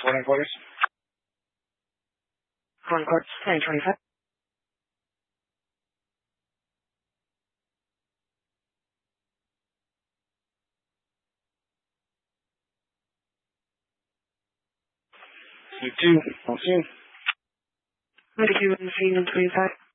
Reporting quarters. Reporting quarters, 925. You too. I'll see you. What did you want to see in 25?